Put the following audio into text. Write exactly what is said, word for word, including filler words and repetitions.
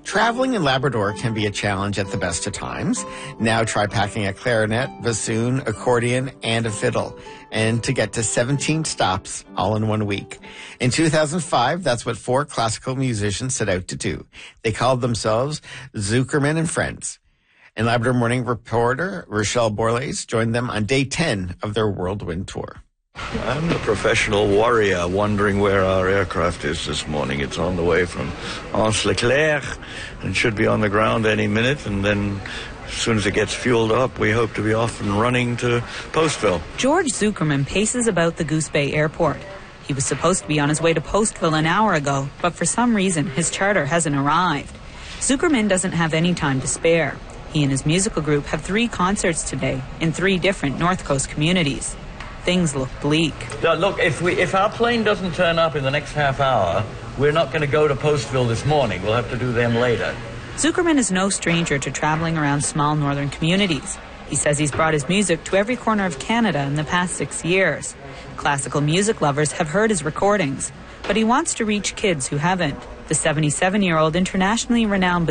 Traveling in Labrador can be a challenge at the best of times. Now try packing a clarinet, bassoon, accordion, and a fiddle, and to get to seventeen stops all in one week. In two thousand five, that's what four classical musicians set out to do. They called themselves Zuckerman and Friends. And Labrador Morning reporter Rochelle Borlase joined them on day ten of their whirlwind tour. I'm the professional warrior wondering where our aircraft is this morning. It's on the way from Anse-le-Clair and should be on the ground any minute. And then as soon as it gets fueled up, we hope to be off and running to Postville. George Zuckerman paces about the Goose Bay Airport. He was supposed to be on his way to Postville an hour ago, but for some reason his charter hasn't arrived. Zuckerman doesn't have any time to spare. He and his musical group have three concerts today in three different North Coast communities. Things look bleak. Now, look, if we if our plane doesn't turn up in the next half hour, we're not going to go to Postville this morning. We'll have to do them later. Zuckerman is no stranger to traveling around small northern communities. He says he's brought his music to every corner of Canada in the past six years. Classical music lovers have heard his recordings, but he wants to reach kids who haven't. The seventy-seven-year-old internationally renowned